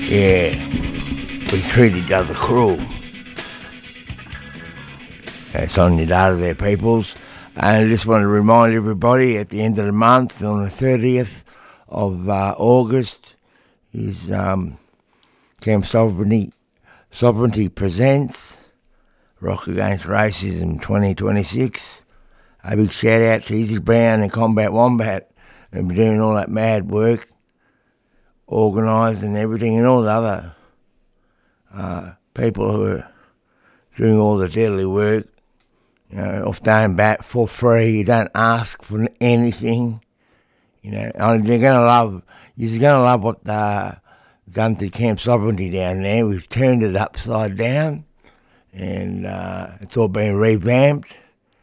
Yeah, we treat each other cruel. That's on your data there, peoples. And I just want to remind everybody at the end of the month, on the 30th of August, is Camp Sovereignty Presents Rock Against Racism 2026. A big shout out to Izzy Brown and Combat Wombat and doing all that mad work, organising everything, and all the other people who are doing all the deadly work. You know, off down back for free. You don't ask for anything. You know, you're gonna love what done to Camp Sovereignty down there. We've turned it upside down, and it's all been revamped.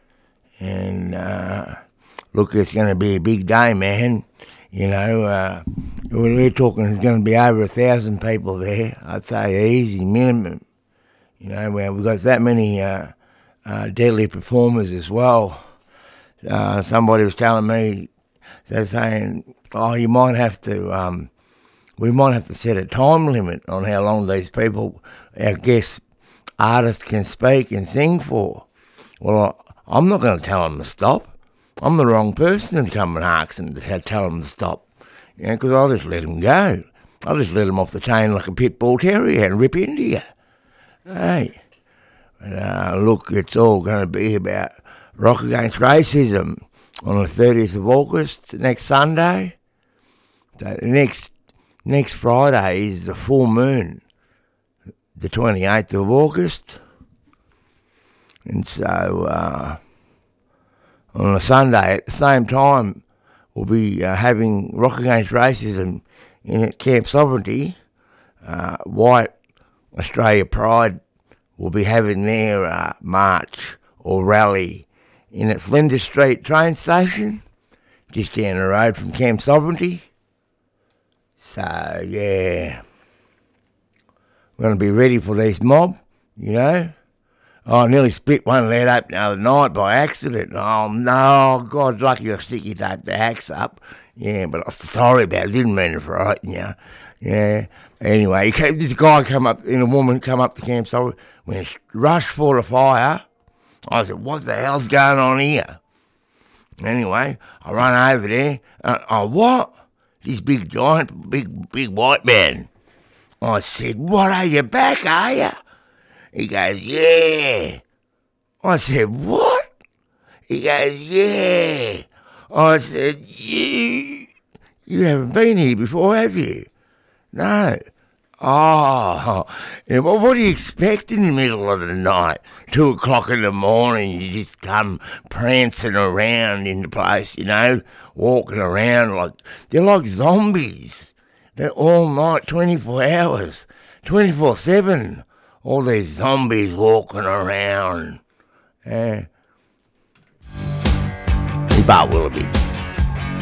And look, it's going to be a big day, man. You know, we're talking. There's going to be over 1,000 people there. I'd say easy minimum. You know, we've got that many deadly performers as well. Somebody was telling me, they're saying, "Oh, you might have to. We might have to set a time limit on how long these people, our guest artists, can speak and sing for." Well, I'm not going to tell them to stop. I'm the wrong person to come and ask them to tell them to stop. You know, because I'll just let them go. I'll just let them off the chain like a pit bull terrier and rip into you. Hey, but, look, it's all going to be about Rock Against Racism on the 30th of August, next Sunday. So next Friday is the full moon, the 28th of August. And so on a Sunday at the same time, we'll be having Rock Against Racism in at Camp Sovereignty. White Australia Pride will be having their march or rally in at Flinders Street train station, just down the road from Camp Sovereignty. So, yeah, we're going to be ready for this mob, you know. Oh, I nearly split one leg open the other night by accident. Oh, no, God, lucky I sticky taped the axe up. Yeah, but I'm sorry about it. Didn't mean to frighten you. Yeah. Anyway, this guy and a woman come up to Camp Sovereignty, went rushed for the fire. I said, what the hell's going on here? Anyway, I run over there. What? This big giant, big white man. I said, what, are you back, are you? He goes, yeah. I said, what? He goes, yeah. I said, you haven't been here before, have you? No. Oh, yeah, well, what do you expect in the middle of the night? 2 o'clock in the morning, you just come prancing around in the place, you know, walking around like, they're like zombies. They're all night, 24 hours, 24/7. All these zombies walking around. Bart Willoughby.